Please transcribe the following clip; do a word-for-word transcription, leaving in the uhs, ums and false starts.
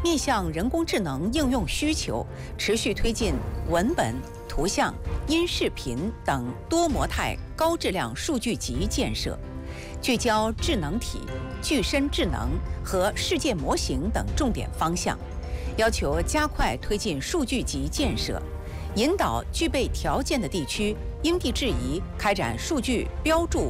面向人工智能应用需求，持续推进文本、图像、音视频等多模态高质量数据集建设，聚焦智能体、具身智能和世界模型等重点方向，要求加快推进数据集建设，引导具备条件的地区因地制宜开展数据标注